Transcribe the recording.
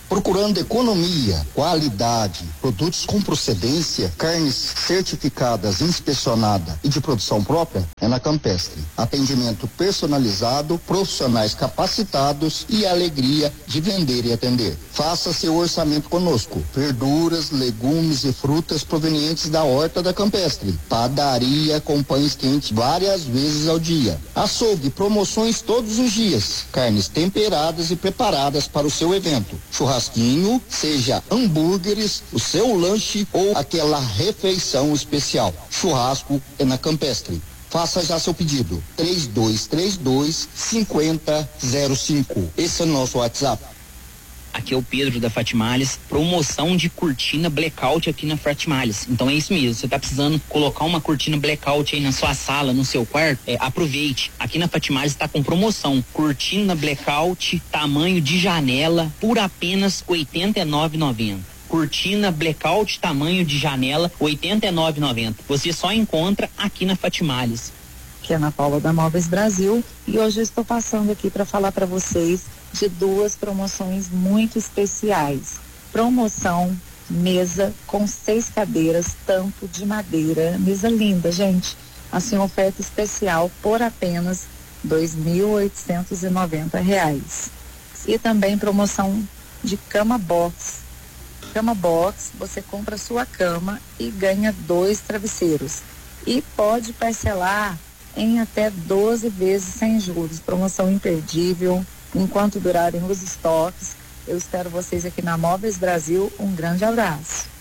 Procurando economia, qualidade, produtos com procedência, carnes certificadas, inspecionadas e de produção própria, é na Campestre. Atendimento personalizado, profissionais capacitados e a alegria de vender e atender. Faça seu orçamento conosco. Verduras, legumes e frutas provenientes da horta da Campestre. Padaria com pães quentes várias vezes ao dia. Açougue, promoções todos os dias. Carnes temperadas e preparadas para o seu evento. Churrasquinho, seja hambúrgueres, o seu lanche ou aquela refeição especial. Churrasco é na Campestre. Faça já seu pedido. 3232-5005. Esse é o nosso WhatsApp. Aqui é o Pedro da Fatimales, promoção de cortina blackout aqui na Fatimales. Então é isso mesmo, você tá precisando colocar uma cortina blackout aí na sua sala, no seu quarto, aproveite. Aqui na Fatimales está com promoção, cortina blackout, tamanho de janela, por apenas R$ 89,90. Cortina blackout, tamanho de janela, R$ 89,90. Você só encontra aqui na Fatimales. Aqui é Ana Paula da Móveis Brasil e hoje eu estou passando aqui para falar para vocês de duas promoções muito especiais. Promoção mesa com 6 cadeiras, tampo de madeira, mesa linda, gente. Assim, oferta especial por apenas R$ 2.890. E também promoção de cama box. Cama box, você compra a sua cama e ganha 2 travesseiros. E pode parcelar em até 12 vezes sem juros. Promoção imperdível. Enquanto durarem os estoques, eu espero vocês aqui na Móveis Brasil. Um grande abraço.